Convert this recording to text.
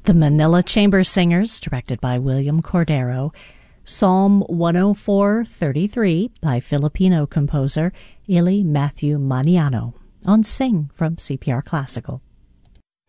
The Manila Chamber Singers, directed by William Cordero. Psalm 104:33 by Filipino composer Eli Matthew Maniano on Sing from CPR Classical.